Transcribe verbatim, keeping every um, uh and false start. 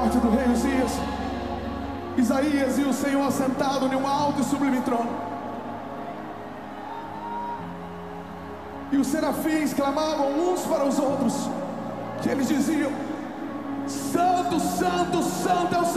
morte do rei Uzias, Isaías viu o Senhor assentado em um alto e sublime trono, e os serafins clamavam uns para os outros, que eles diziam: Santo, Santo, Santo é o